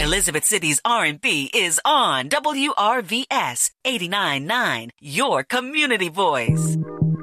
Elizabeth City's R&B is on WRVS 89.9, your community voice.